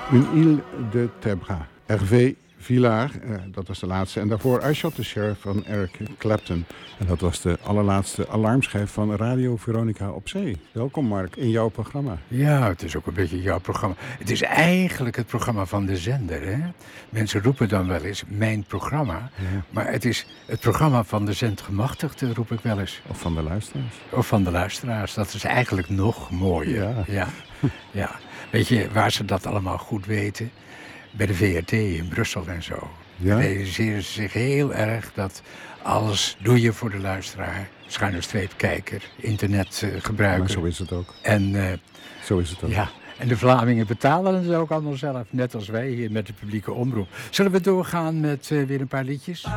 Une île de Tebra. Hervé Villard, dat was de laatste. En daarvoor I Shot the Sheriff van Eric Clapton. En dat was de allerlaatste alarmschijf van Radio Veronica op Zee. Welkom Mark, in jouw programma. Ja, het is ook een beetje jouw programma. Het is eigenlijk het programma van de zender, hè? Mensen roepen dan wel eens mijn programma. Ja. Maar het is het programma van de zendgemachtigden, roep ik wel eens. Of van de luisteraars. Of van de luisteraars. Dat is eigenlijk nog mooier. Ja. Weet je, waar ze dat allemaal goed weten? Bij de VRT in Brussel en zo. Ja? Realiseren ze zich heel erg dat alles doe je voor de luisteraar. _ kijker, internet gebruiker. Maar zo is het ook. En, zo is het ook. Ja, en de Vlamingen betalen het ook allemaal zelf. Net als wij hier met de publieke omroep. Zullen we doorgaan met weer een paar liedjes?